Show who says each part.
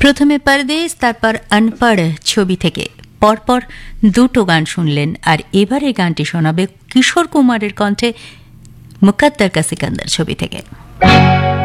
Speaker 1: প্রথমে পরদেশ, তারপর অনপড় ছবি থেকে পরপর দুটো গান শুনলেন। আর এবারে গানটি শোনাবে কিশোর কুমারের কণ্ঠে মুকদ্দর কা সিকন্দর ছবি থেকে।